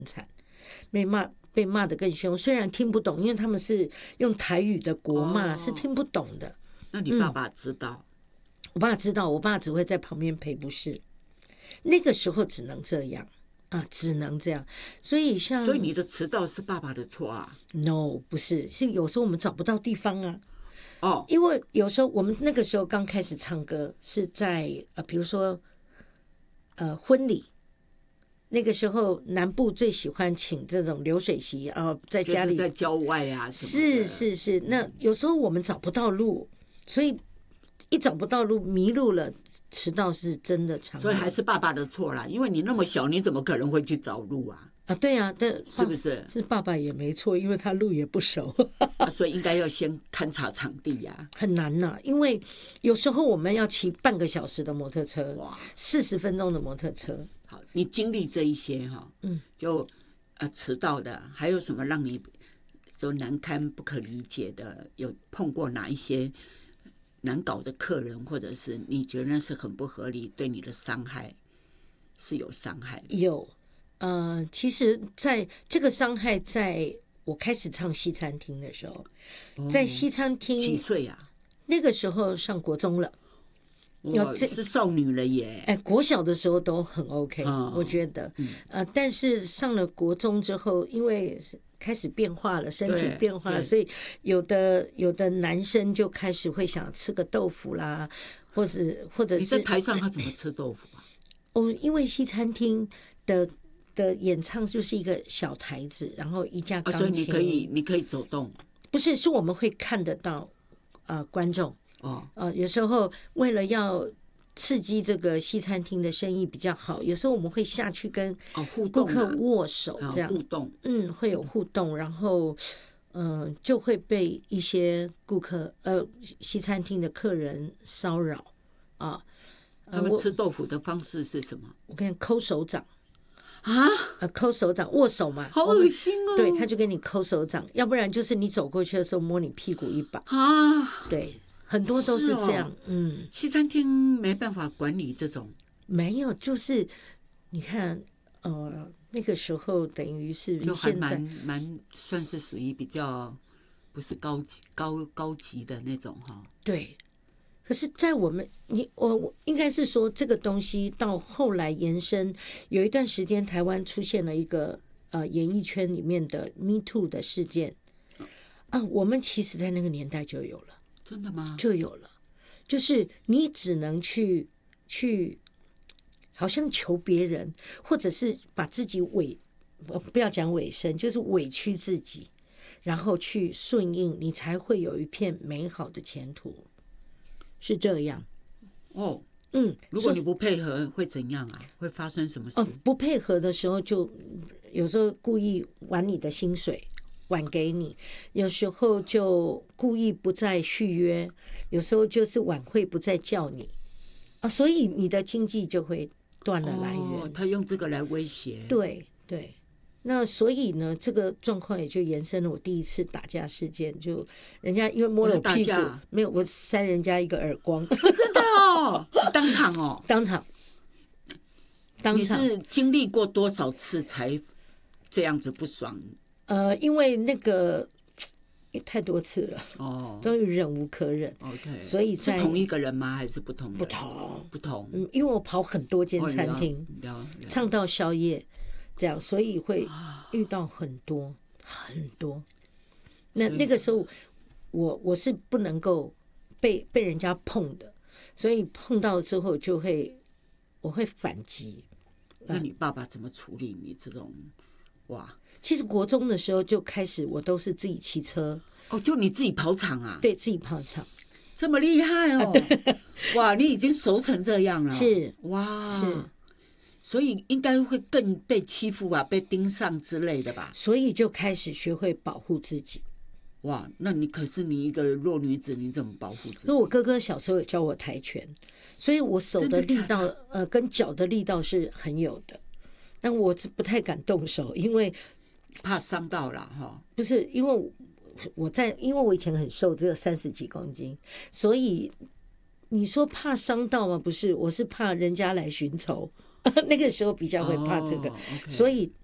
惨，被骂得更凶。虽然听不懂，因为他们是用台语的国骂，是听不懂的。 那你爸爸知道？ 我爸知道，我爸只会在旁边赔不是。那个时候只能这样啊，只能这样。所以你的迟到是爸爸的错啊 ？No， 不是，是有时候我们找不到地方啊。 哦， 因为有时候我们那个时候刚开始唱歌是在比如说婚礼，那个时候南部最喜欢请这种流水席啊，在家里就是在郊外啊什么的。 是。那有时候我们找不到路，所以一找不到路迷路了，迟到是真的常。 所以还是爸爸的错啦，因为你那么小，你怎么可能会去找路啊？ 对啊， 是不是？ 是爸爸也没错，因为他路也不熟所以应该要先勘察场地呀。 很难呐，因为有时候我们要骑半个小时的摩托车， 哇 ，40分钟的摩托车。 好，你经历这一些哈，就迟到的，还有什么让你说难堪、不可理解的？有碰过哪一些难搞的客人，或者是你觉得那是很不合理，对你的伤害是有伤害的？ 有。其实在这个伤害，在我开始唱西餐厅的时候，在西餐厅几岁啊？ 那个时候上国中了， 是少女了耶。 国小的时候都很 OK，我觉得，但是上了国中之后，因为开始变化了，身体变化了，所以有的男生就开始会想吃个豆腐啦，或者是你在台上他怎么吃豆腐啊？ 因为西餐厅的演唱就是一个小台子，然后一架钢琴， 所以你可以走动。 不是我们会看得到观众有时候为了要刺激这个西餐厅的生意比较好，有时候我们会下去跟顾客握手，这样互动， 会有互动，然后就会被一些顾客西餐厅的客人骚扰啊。 他们吃豆腐的方式是什么？ 我跟你抠手掌啊， 抠手掌，握手嘛， 好恶心哦。 对，他就给你抠手掌，要不然就是你走过去的时候摸你屁股一把啊。 对，很多都是这样。 西餐厅没办法管理这种。 没有，就是你看，那个时候等于是就还现在蛮算是属于比较不是高级的那种哈。 对。可是，在我应该是说，这个东西到后来延伸，有一段时间台湾出现了一个演艺圈里面的 Me Too 的事件我们其实在那个年代就有了。 真的吗？ 就有了，就是你只能去好像求别人，或者是把自己不要讲委身，就是委屈自己，然后去顺应，你才会有一片美好的前途。是这样如果你不配合会怎样啊？会发生什么事？ 不配合的时候，就有时候故意晚你的薪水，晚给你；有时候就故意不再续约；有时候就是晚会不再叫你所以你的经济就会断了来源。 他用这个来威胁。 对。那所以呢，这个状况也就延伸了我第一次打架事件，就人家因为摸了我屁股，没有，我扇人家一个耳光。 真的哦？当场哦？ 当场。 你是经历过多少次才这样子不爽？ 因为那个太多次了终于忍无可忍。 OK， 所以是同一个人吗？还是不同人？不同。 因为我跑很多间餐厅，唱到宵夜。这样，所以会遇到很多。那个时候，我是不能够被人家碰的，所以碰到之后我会反击。 那你爸爸怎么处理你这种？哇！ 其实国中的时候就开始，我都是自己骑车。 就你自己跑场啊？ 对，自己跑场。 这么厉害哦！哇，你已经熟成这样了。 是哇， 是。 所以应该会更被欺负啊，被盯上之类的吧？ 所以就开始学会保护自己。 哇，那可是你一个弱女子，你怎么保护自己？ 因为我哥哥小时候也教我跆拳，所以我手的力道跟脚的力道是很有的。但我是不太敢动手，因为怕伤到了哈。 不是因为因为我以前很瘦，只有30几公斤，所以你说怕伤到吗？不是，我是怕人家来寻仇。那个时候比较会怕这个，所以